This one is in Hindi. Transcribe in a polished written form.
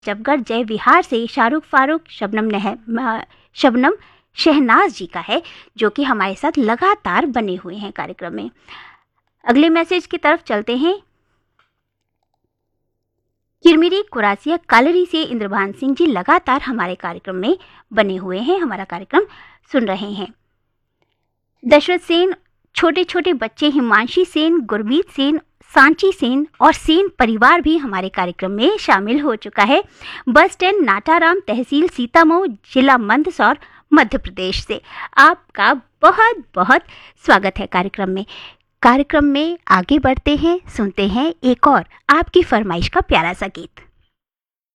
जबगढ़ जय विहार से शाहरुख फारूक शबनम शहनाज जी का है, जो कि हमारे साथ लगातार बने हुए हैं कार्यक्रम में। अगले मैसेज की तरफ चलते हैं। किरमिरी कुरासिया कालरी से इंद्रभान सिंह जी लगातार हमारे कार्यक्रम में बने हुए हैं, हमारा कार्यक्रम सुन रहे हैं। दशरथ सेन, छोटे छोटे बच्चे हिमांशी सेन, गुरमीत सेन, सांची सेन और सेन परिवार भी हमारे कार्यक्रम में शामिल हो चुका है। बस स्टैंड नाटाराम, तहसील सीतामऊ, जिला मंदसौर, मध्य प्रदेश से आपका बहुत बहुत स्वागत है कार्यक्रम में आगे बढ़ते हैं, सुनते हैं एक और आपकी फरमाइश का प्यारा सा गीत।